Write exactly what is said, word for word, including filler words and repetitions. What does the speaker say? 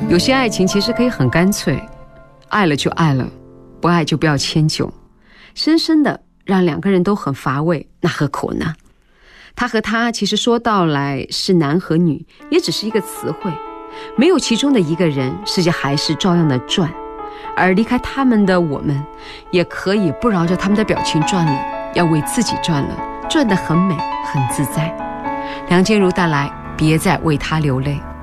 有些爱情其实可以很干脆，爱了就爱了，不爱就不要迁就。深深的让两个人都很乏味，那何苦呢？他和她其实说到来是男和女，也只是一个词汇，没有其中的一个人，世界还是照样的转。而离开他们的我们，也可以不绕着他们的表情转了，要为自己转了，转得很美很自在。梁静茹带来别再为他流泪。